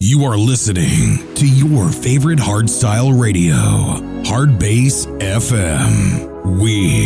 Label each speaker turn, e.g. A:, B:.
A: You are listening to your favorite hardstyle radio, Hard Bass FM. We